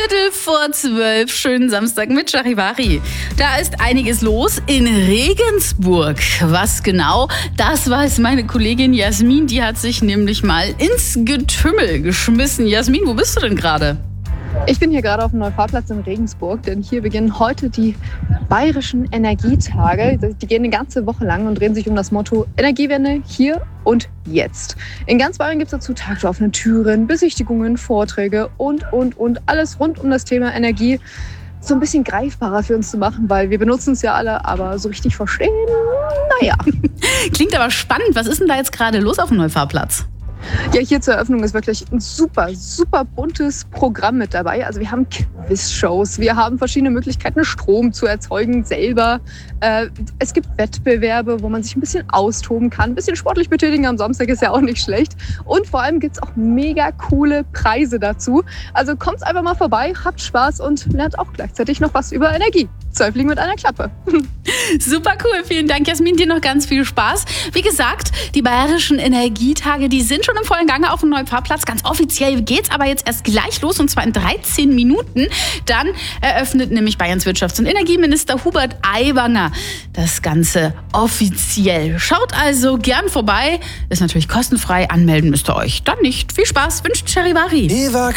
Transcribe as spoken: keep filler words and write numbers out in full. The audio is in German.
Viertel vor zwölf, schönen Samstag mit Charivari. Da ist einiges los in Regensburg. Was genau, das weiß meine Kollegin Jasmin. Die hat sich nämlich mal ins Getümmel geschmissen. Jasmin, wo bist du denn gerade? Ich bin hier gerade auf dem Neufahrplatz in Regensburg, denn hier beginnen heute die Bayerischen Energietage. Die gehen eine ganze Woche lang und drehen sich um das Motto Energiewende hier und jetzt. In ganz Bayern gibt es dazu tagesoffene Türen, Besichtigungen, Vorträge und, und, und alles rund um das Thema Energie so ein bisschen greifbarer für uns zu machen, weil wir benutzen es ja alle, aber so richtig verstehen, naja. Klingt aber spannend. Was ist denn da jetzt gerade los auf dem Neufahrplatz? Ja, hier zur Eröffnung ist wirklich ein super, super buntes Programm mit dabei. Also wir haben Quizshows, wir haben verschiedene Möglichkeiten, Strom zu erzeugen selber. Äh, es gibt Wettbewerbe, wo man sich ein bisschen austoben kann, ein bisschen sportlich betätigen am Samstag ist ja auch nicht schlecht. Und vor allem gibt es auch mega coole Preise dazu. Also kommt einfach mal vorbei, habt Spaß und lernt auch gleichzeitig noch was über Energie. Zwei Fliegen mit einer Klappe. Super cool, vielen Dank, Jasmin, dir noch ganz viel Spaß. Wie gesagt, die Bayerischen Energietage, die sind schon im vollen Gange auf dem Neufahrplatz. Ganz offiziell geht's aber jetzt erst gleich los und zwar in dreizehn Minuten. Dann eröffnet nämlich Bayerns Wirtschafts- und Energieminister Hubert Aiwanger das Ganze offiziell. Schaut also gern vorbei, ist natürlich kostenfrei, anmelden müsst ihr euch dann nicht. Viel Spaß, wünscht Charivari.